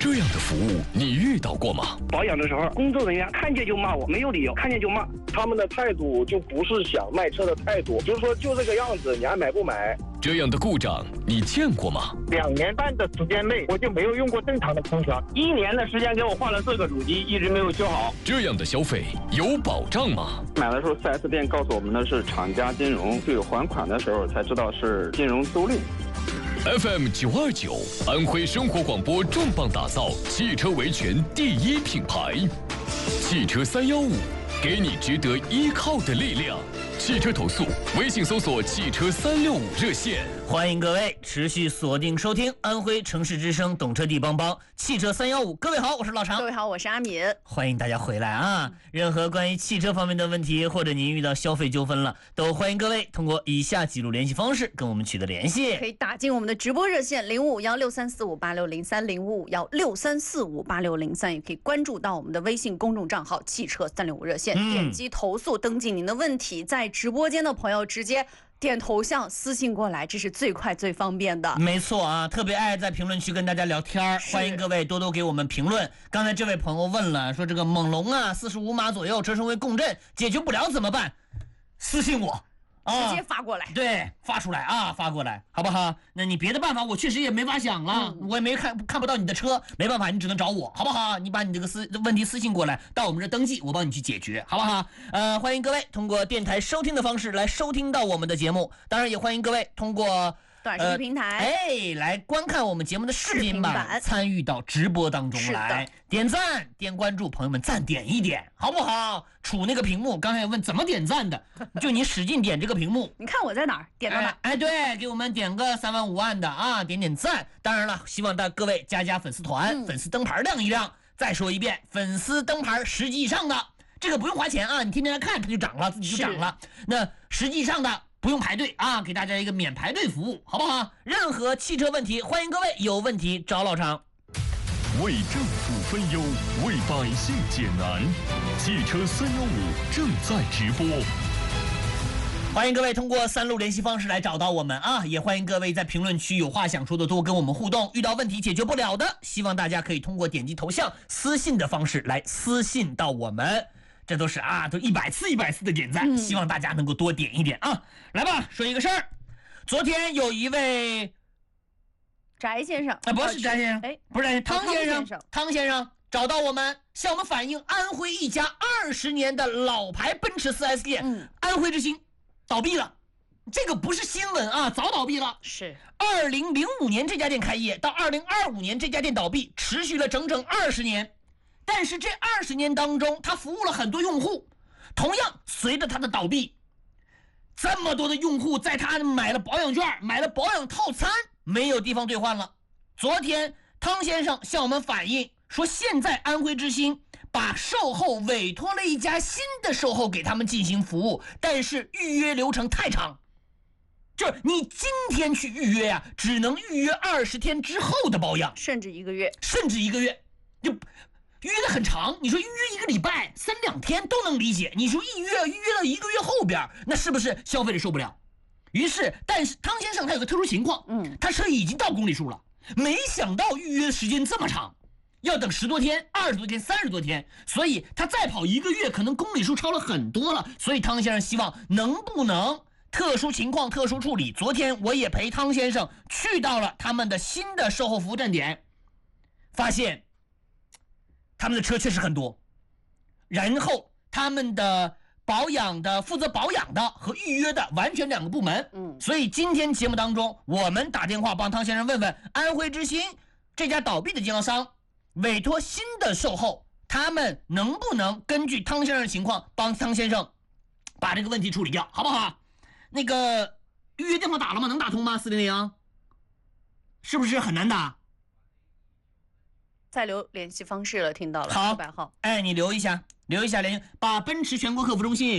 这样的服务你遇到过吗？ 保养的时候，工作人员看见就骂我，没有理由，看见就骂。 他们的态度就不是想卖车的态度，就是说就这个样子，你还买不买？ 这样的故障你见过吗 ？2年半的时间内，我就没有用过正常的空调。 1年的时间给我换了4个主机，一直没有修好。 这样的消费有保障吗？ 买的时候 4S 店告诉我们的是厂家金融，对还款的时候才知道是金融租赁。 FM 929，安徽生活广播重磅打造汽车维权第1品牌，汽车315，给你值得依靠的力量。汽车投诉，微信搜索汽车365热线。 欢迎各位持续锁定收听安徽城市之声懂车帝帮帮汽车315。各位好，我是老常。 各位好，我是阿敏。 欢迎大家回来啊！任何关于汽车方面的问题，或者您遇到消费纠纷了，都欢迎各位通过以下几路联系方式跟我们取得联系。 可以打进我们的直播热线051634586030，051634586030，也可以关注到我们的微信公众账号汽车365热线，点击投诉登记您的问题，在直播间的朋友直接点头像私信过来，这是最快最方便的。 没错啊，特别爱在评论区跟大家聊天，欢迎各位多多给我们评论。刚才这位朋友问了，说这个猛龙啊45码左右车身为共振解决不了怎么办？私信我啊， 直接发过来。 对，发出来啊，发过来，好不好？那你别的办法我确实也没法想了，我也没看不到你的车，没办法，你只能找我，好不好？你把你这个问题私信过来，到我们这登记，我帮你去解决，好不好？欢迎各位通过电台收听的方式来收听到我们的节目，当然也欢迎各位通过短视频平台来观看我们节目的视频版，参与到直播当中来，点赞点关注，朋友们赞点一点，好不好？杵那个屏幕，刚才也问怎么点赞的，就你使劲点这个屏幕， 你看我在哪儿，点到哪儿。 对，给我们点个3万5万的啊，点赞。当然了，希望各位加粉丝团，粉丝灯牌亮一亮。再说一遍，粉丝灯牌10级以上的，这个不用花钱啊，你天天来看它就涨了，自己就涨了。那10级以上的不用排队啊，给大家一个免排队服务，好不好？任何汽车问题，欢迎各位有问题找老常。 为政府分忧，为百姓解难，汽车315正在直播。 欢迎各位通过3路联系方式来找到我们啊！也欢迎各位在评论区有话想说的多跟我们互动，遇到问题解决不了的，希望大家可以通过点击头像私信的方式来私信到我们。这都是都100次的点赞，希望大家能够多点一点啊！来吧，说一个事儿，昨天有一位翟先生， 不是翟先生，不是汤先生找到我们，向我们反映安徽一家20年的老牌奔驰4S店，安徽之星倒闭了。这个不是新闻啊，早倒闭了。 是 2005年这家店开业，到2025年这家店倒闭，持续了整整20年。但是这20年当中，他服务了很多用户。同样，随着他的倒闭，这么多的用户在他买了保养券、买了保养套餐，没有地方兑换了。昨天，汤先生向我们反映说，现在安徽之星把售后委托了一家新的售后给他们进行服务，但是预约流程太长，就是你今天去预约呀，只能预约20天之后的保养， 甚至1个月， 就预约的很长。你说预约1个礼拜、3、2天都能理解，你说预约到1个月后边，那是不是消费者受不了？于是，但是汤先生他有个特殊情况，他车已经到公里数了，没想到预约时间这么长，要等10多天、20多天、30多天，所以他再跑1个月，可能公里数超了很多了。所以汤先生希望能不能特殊情况特殊处理。昨天我也陪汤先生去到了他们的新的售后服务站点，发现他们的车确实很多，然后他们的保养的负责保养的和预约的完全2个部门。所以今天节目当中，我们打电话帮汤先生问问安徽之星这家倒闭的经销商委托新的售后，他们能不能根据汤先生的情况帮汤先生把这个问题处理掉，好不好？那个预约电话打了吗？能打通吗？400是不是很难打？ 再留联系方式了，听到了。 好 100号。 你留一下联系，把奔驰全国客服中心